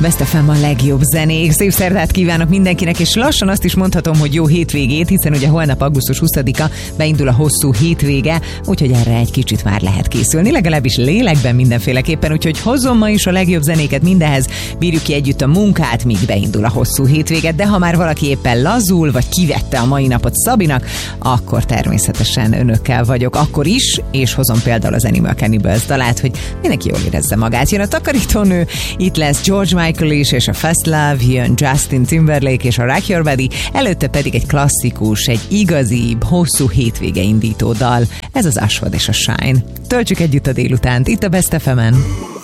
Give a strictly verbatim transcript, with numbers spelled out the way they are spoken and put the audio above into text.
Best ef em a legjobb zenék. Szép szerdát kívánok mindenkinek, és lassan azt is mondhatom, hogy jó hétvégét, hiszen ugye holnap augusztus huszadika beindul a hosszú hétvége, úgyhogy erre egy kicsit már lehet készülni, legalábbis lélekben mindenféleképpen, úgyhogy hozom ma is a legjobb zenéket mindehez, bírjuk ki együtt a munkát, míg beindul a hosszú hétvége, de ha már valaki éppen lazul, vagy kivette a mai napot Szabinak, akkor természetesen önökkel vagyok, akkor is, és hozom például az Animal Cannibals dalát, hogy mindenki jól érezze magát. Jön a takarítónő, itt lesz George Michael is, és a Fast Love, jön Justin Timberlake és a Rock Your Body, előtte pedig egy klasszikus, egy igazi, hosszú hétvége indító dal. Ez az Aswad és a Shine. Töltsük együtt a délutánt, itt a Best ef emen.